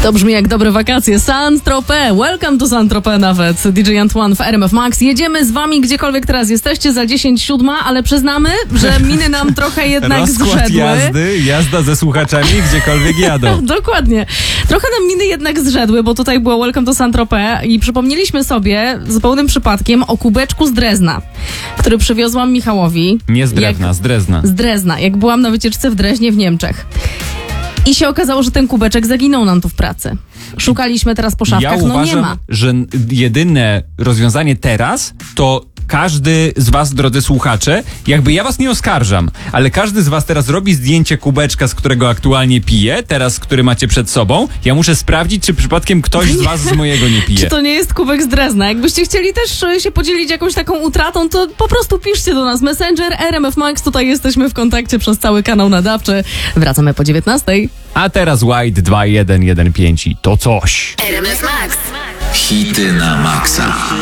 To brzmi jak dobre wakacje. Saint-Tropez. Welcome to Saint-Tropez nawet. DJ Antoine w RMF Max. Jedziemy z wami gdziekolwiek teraz jesteście za 10:07, ale przyznamy, że miny nam trochę jednak Rozkład zrzedły. jazda ze słuchaczami gdziekolwiek jadą. Dokładnie. Trochę nam miny jednak zrzedły, bo tutaj było Welcome to Saint-Tropez i przypomnieliśmy sobie zupełnym przypadkiem o kubeczku z Drezna, który przywiozłam Michałowi. Nie z Drewna, z Drezna. Z Drezna, jak byłam na wycieczce w Dreźnie w Niemczech. I się okazało, że ten kubeczek zaginął nam tu w pracy. Szukaliśmy teraz po szafkach, Ja uważam, nie ma. że jedyne rozwiązanie teraz to każdy z was, drodzy słuchacze, jakby ja was nie oskarżam, ale każdy z was teraz robi zdjęcie kubeczka, z którego aktualnie pije, teraz, który macie przed sobą. Ja muszę sprawdzić, czy przypadkiem ktoś z was z mojego nie pije. Czy to nie jest kubek z Drezna? Jakbyście chcieli też się podzielić jakąś taką utratą, to po prostu piszcie do nas. Messenger, RMF Max, tutaj jesteśmy w kontakcie przez cały kanał nadawczy. Wracamy po 19:00. A teraz White 2115 i to coś. RMF Max. Hity na maksa.